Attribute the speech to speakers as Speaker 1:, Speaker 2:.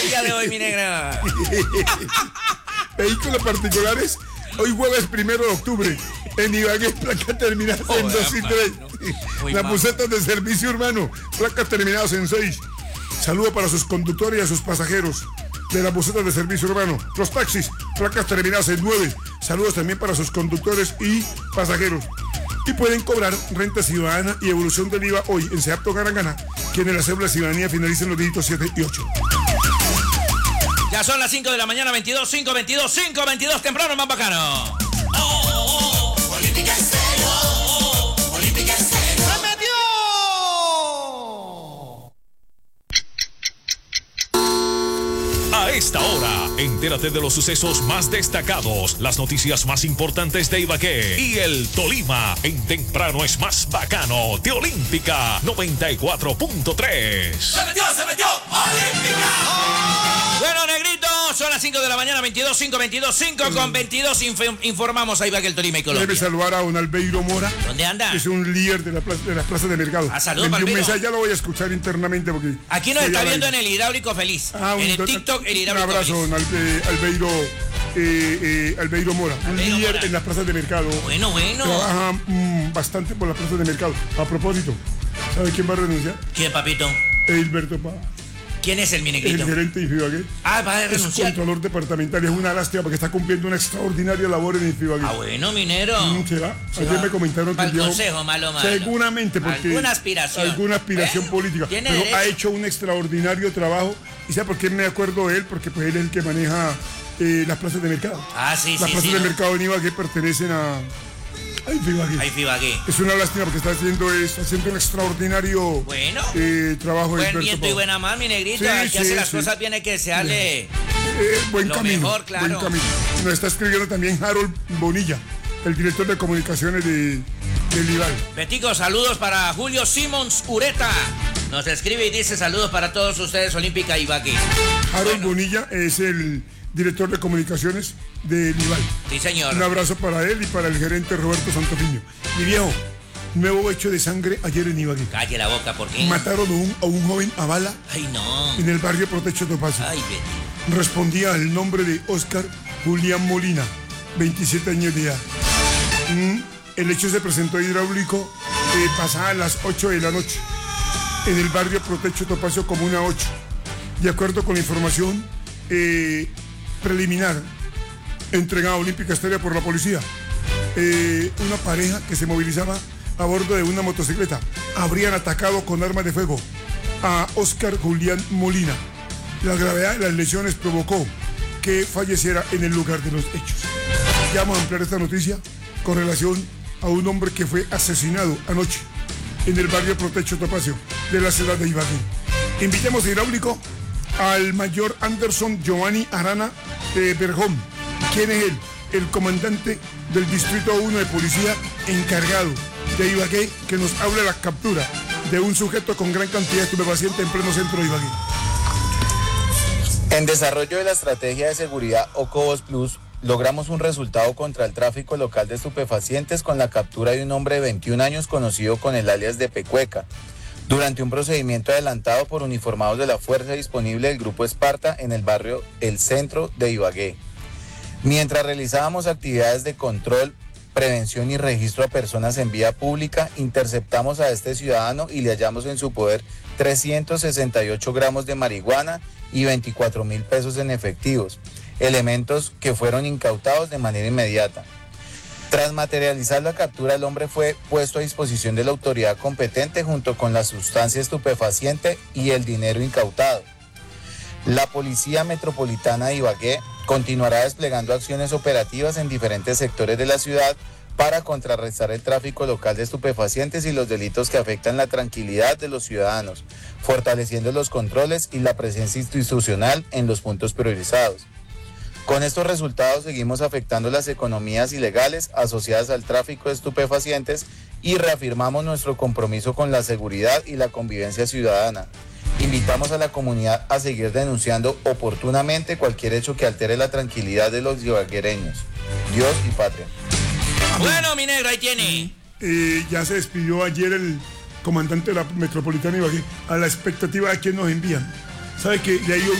Speaker 1: el día de hoy, mi negra.
Speaker 2: Vehículos particulares, hoy jueves 1 de octubre. En Ibagué, placas terminadas en 2 y 3. Las busetas de servicio urbano, placas terminadas en 6. Saludo para sus conductores y a sus pasajeros de las busetas de servicio urbano. Los taxis, placas terminadas en 9. Saludos también para sus conductores y pasajeros. Y pueden cobrar renta ciudadana y evolución del IVA hoy en Seapto Garangana, quienes la cédula de ciudadanía finalicen los dígitos 7 y 8.
Speaker 1: Ya son las 5 de la mañana, 22, 5, 22, 5, 22, temprano, más bacano.
Speaker 3: Política estéreo. Política estéreo.
Speaker 1: ¡Se metió!
Speaker 4: A esta hora, entérate de los sucesos más destacados, las noticias más importantes de Ibagué y el Tolima. En Temprano es más bacano de Olímpica 94.3.
Speaker 3: Se metió, Olímpica.
Speaker 1: Bueno, negrito, son las 5 de la mañana, 22, 5, 22, 5 con 22. Informamos a Ibagué, el Tolima y Colombia.
Speaker 2: Debe saludar a don Albeiro Mora.
Speaker 1: ¿Dónde anda?
Speaker 2: Que es un líder de las plazas de mercado.
Speaker 1: Saludos,
Speaker 2: envió un
Speaker 1: Albeiro.
Speaker 2: mensaje, ya lo voy a escuchar internamente porque...
Speaker 1: Aquí nos está viendo en el hidráulico feliz. En el TikTok, el hidráulico
Speaker 2: un abrazo,
Speaker 1: feliz.
Speaker 2: don Albeiro Mora. Un
Speaker 1: Albeiro
Speaker 2: líder
Speaker 1: Mora.
Speaker 2: en las plazas de mercado.
Speaker 1: Bueno.
Speaker 2: Trabaja bastante por las plazas de mercado. A propósito, ¿sabe quién va a renunciar?
Speaker 1: ¿Quién, papito?
Speaker 2: Hilberto Pava.
Speaker 1: ¿Quién es el mi
Speaker 2: El
Speaker 1: negrito?
Speaker 2: gerente de Ibagué.
Speaker 1: Va a
Speaker 2: Es
Speaker 1: renunciar.
Speaker 2: controlador departamental. Es una lástima porque está cumpliendo una extraordinaria labor en Ibagué.
Speaker 1: Bueno, minero.
Speaker 2: ¿Será?
Speaker 1: Se
Speaker 2: Ayer
Speaker 1: va.
Speaker 2: me comentaron que
Speaker 1: Mal
Speaker 2: el viejo...
Speaker 1: consejo, malo.
Speaker 2: Seguramente, porque...
Speaker 1: Alguna aspiración.
Speaker 2: Alguna aspiración política.
Speaker 1: Tiene
Speaker 2: Pero
Speaker 1: derecho.
Speaker 2: ha hecho un extraordinario trabajo. ¿Y sabe por qué me acuerdo de él? Porque pues él es el que maneja las plazas de mercado.
Speaker 1: Sí.
Speaker 2: Las plazas de
Speaker 1: ¿no?
Speaker 2: mercado en Ibagué pertenecen a Ibagué.
Speaker 1: Ahí Ibagué.
Speaker 2: Es una lástima porque está haciendo un extraordinario
Speaker 1: Bueno.
Speaker 2: trabajo.
Speaker 1: Buen
Speaker 2: Hilberto
Speaker 1: viento y
Speaker 2: Pava.
Speaker 1: buena mano, mi negrito.
Speaker 2: Sí,
Speaker 1: Aquí hace
Speaker 2: sí,
Speaker 1: las
Speaker 2: sí.
Speaker 1: cosas bien, hay que desearle
Speaker 2: Buen
Speaker 1: lo
Speaker 2: camino.
Speaker 1: mejor, claro.
Speaker 2: Buen camino. Nos está escribiendo también Harold Bonilla, el director de comunicaciones del Ibagué.
Speaker 1: Betico, saludos para Julio Simons Ureta. Nos escribe y dice saludos para todos ustedes, Olímpica Ibagué.
Speaker 2: Harold Bonilla es el director de comunicaciones del Ibagué.
Speaker 1: Sí, señor.
Speaker 2: Un abrazo para él y para el gerente Roberto Santofiño. Mi viejo, nuevo hecho de sangre ayer en Ibagué.
Speaker 1: Calle la boca, ¿por qué?
Speaker 2: Mataron a un joven a bala
Speaker 1: Ay, no.
Speaker 2: en el barrio Protecho Topacio.
Speaker 1: Ay, Betty.
Speaker 2: Respondía al nombre de Oscar Julián Molina, 27 años de edad. El hecho se presentó hidráulico pasada las 8 de la noche en el barrio Protecho Topacio, Comuna 8. De acuerdo con la información preliminar entregada a Olímpica Estéreo por la policía, una pareja que se movilizaba a bordo de una motocicleta habrían atacado con armas de fuego a Oscar Julián Molina. La gravedad de las lesiones provocó que falleciera en el lugar de los hechos. Ya vamos a ampliar esta noticia con relación a un hombre que fue asesinado anoche en el barrio Protecho Topacio de la ciudad de Ibagué. Invitemos a hidráulico al mayor Anderson Giovanni Arana Berjón. ¿Quién es él? El comandante del Distrito 1 de Policía encargado de Ibagué, que nos habla de la captura de un sujeto con gran cantidad de estupefacientes en pleno centro de Ibagué.
Speaker 5: En desarrollo de la estrategia de seguridad Ocobos Plus, logramos un resultado contra el tráfico local de estupefacientes con la captura de un hombre de 21 años conocido con el alias de Pecueca, durante un procedimiento adelantado por uniformados de la fuerza disponible del Grupo Esparta en el barrio El Centro de Ibagué. Mientras realizábamos actividades de control, prevención y registro a personas en vía pública, interceptamos a este ciudadano y le hallamos en su poder 368 gramos de marihuana y 24.000 pesos en efectivos, elementos que fueron incautados de manera inmediata. Tras materializar la captura, el hombre fue puesto a disposición de la autoridad competente junto con la sustancia estupefaciente y el dinero incautado. La Policía Metropolitana de Ibagué continuará desplegando acciones operativas en diferentes sectores de la ciudad para contrarrestar el tráfico local de estupefacientes y los delitos que afectan la tranquilidad de los ciudadanos, fortaleciendo los controles y la presencia institucional en los puntos priorizados. Con estos resultados seguimos afectando las economías ilegales asociadas al tráfico de estupefacientes y reafirmamos nuestro compromiso con la seguridad y la convivencia ciudadana. Invitamos a la comunidad a seguir denunciando oportunamente cualquier hecho que altere la tranquilidad de los ibaguereños. Dios y patria.
Speaker 1: Bueno, mi negro, ahí tiene.
Speaker 2: Ya se despidió ayer el comandante de la Metropolitana de Ibagué a la expectativa de quién nos envían. ¿Sabe que de ahí